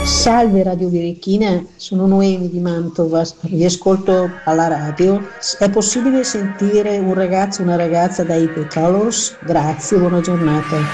Salve Radio Birichina, sono Noemi di Mantova, vi ascolto alla radio. È possibile sentire un ragazzo e una ragazza dai The Colors? Grazie, buona giornata.